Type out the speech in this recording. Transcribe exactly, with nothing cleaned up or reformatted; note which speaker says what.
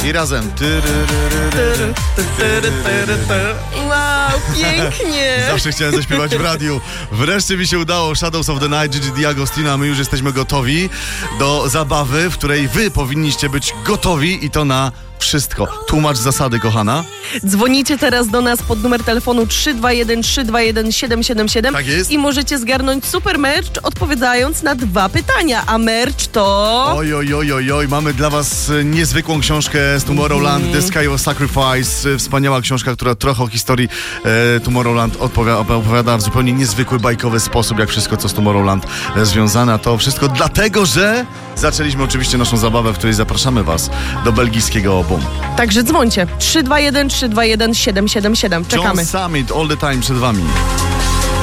Speaker 1: I razem.
Speaker 2: Wow, pięknie.
Speaker 1: Zawsze chciałem zaśpiewać w radiu. Wreszcie mi się udało. Shadows of the Night, Gigi D'Agostino, a my już jesteśmy gotowi do zabawy, w której wy powinniście być gotowi i to na wszystko. Tłumacz zasady, kochana.
Speaker 2: Dzwonicie teraz do nas pod numer telefonu trzy dwa jeden trzy dwa jeden siedem siedem siedem
Speaker 1: Tak jest.
Speaker 2: i możecie zgarnąć super merch, odpowiadając na dwa pytania. A merch to...
Speaker 1: Oj, oj, oj, oj, oj. Mamy dla was niezwykłą książkę z Tomorrowland, mm. The Sky of Sacrifice. Wspaniała książka, która trochę o historii e, Tomorrowland odpowiada, opowiada w zupełnie niezwykły, bajkowy sposób, jak wszystko, co z Tomorrowland e, związane. A to wszystko dlatego, że zaczęliśmy oczywiście naszą zabawę, w której zapraszamy was do belgijskiego obu.
Speaker 2: Także dzwońcie. trzy dwa jeden trzy dwa jeden siedem siedem siedem. Czekamy.
Speaker 1: John Summit all the time przed wami.